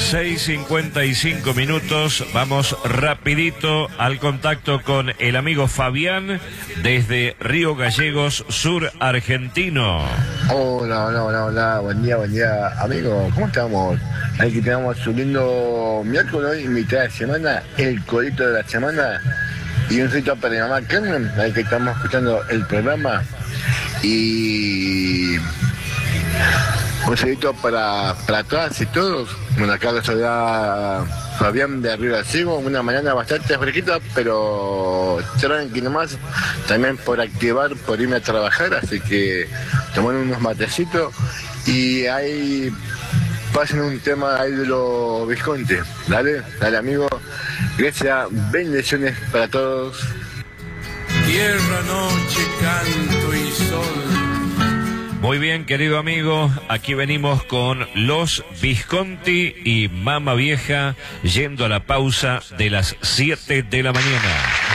6:55 minutos. Vamos rapidito al contacto con el amigo Fabián desde Río Gallegos, sur argentino. Hola, buen día, amigo, ¿cómo estamos? Aquí tenemos su lindo miércoles, mitad de semana, el codito de la semana, y un saludito para mi mamá Carmen, ahí que estamos escuchando el programa, y un saludito para todas y todos. Bueno, acá les saluda Fabián de Río Gallegos, una mañana bastante fresquita, pero tranquilo más, también por activar, por irme a trabajar, así que tomando unos matecitos y ahí pasen un tema ahí de los Visconti. Dale amigo, gracias, bendiciones para todos. Tierra, noche, canto y sol. Muy bien, querido amigo, aquí venimos con los Visconti y Mama Vieja, yendo a la pausa de las 7 de la mañana.